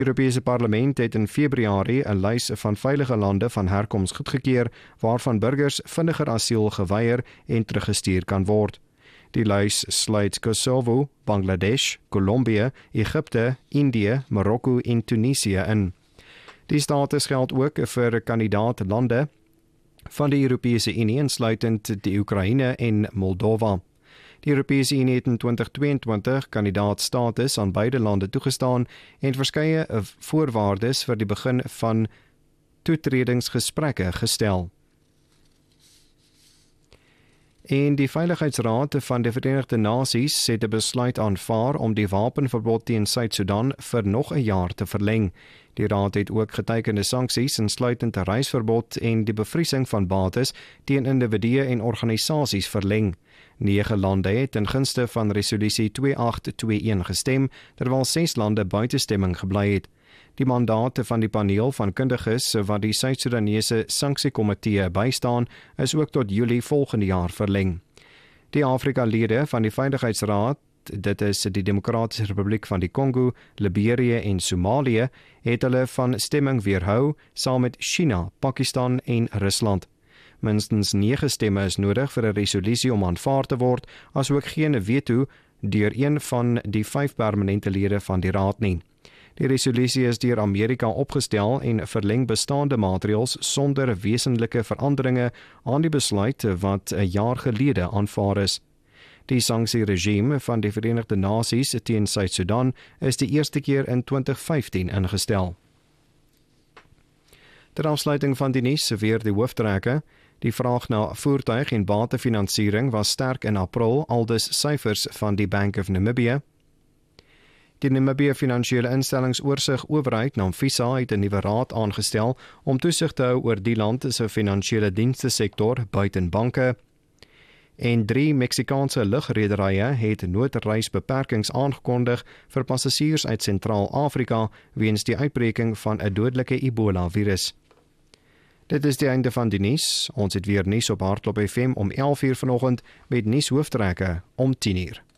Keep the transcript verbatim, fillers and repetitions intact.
Die Europese Parlement het in Februarie 'n lys van veilige lande van herkoms goedgekeur waarvan burgers vinniger asiel geweier en teruggestuur kan word. Die lys sluit Kosovo, Bangladesh, Kolumbie, Egipte, Indië, Marokko en Tunesië in. Die status geld ook vir kandidaatlande van die Europese Unie, insluitend die Oekraïne en Moldova. Die Europese Unie het in twintig tweeëntwintig kandidaatstatus aan beide lande toegestaan en verskeie voorwaardes vir die begin van toetredingsgesprekke gestel. En die Veiligheidsraad van die Verenigde Nasies het 'n besluit aanvaar om die wapenverbod teen Suid-Sudan vir nog 'n jaar te verleng. Die raad het ook getekende sanksies insluitend 'n reisverbod en die bevriesing van bates teen individue en organisasies verleng. Nege lande het ten gunste van resolusie twee agt twee een gestem, terwyl ses lande buite stemming gebly het. Die mandate van die paneel van kundiges wat die Suid-Sudanese sanksiekomitee bystaan, is ook tot Julie volgende jaar verleng. Die Afrika-lede van die Veiligheidsraad, dit is die Demokratiese Republiek van die Kongo, Liberië en Somalië, het hulle van stemming weerhou, saam met China, Pakistan en Rusland. Minstens nege stemme is nodig vir 'n resolusie om aanvaar te word, asook geen veto deur een van die vyf permanente lede van die raad nie. Die resolusie is deur Amerika opgestel en verleng bestaande maatreëls sonder wesenlike veranderinge aan die besluit wat 'n jaar gelede aanvaar is. Die sanksieregime van die Verenigde Nasies teen Suid-Sudan is die eerste keer in twintig vyftien ingestel. Ter afsluiting van die nuus weer die hooftrekke. Die vraag na voertuig- en batefinansiering was sterk in April, aldus syfers van die Bank of Namibia. Die Namibia Finansiële Instellingsoorsigh Owerheid, NAMFISA, het 'n nuwe raad aangestel om toesig te hou oor die land se finansiële dienste sektor buiten banke. En drie Meksikaanse lugrederye het noodreisbeperkings aangekondig vir passasiers uit Sentraal-Afrika weens die uitbreking van 'n dodelike Ebola-virus. Dit is die einde van die nuus. Ons het weer nuus op Hardloop F M om elf uur vanoggend met nuushooftrekke om tien uur.